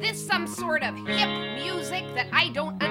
this some sort of hip music that I don't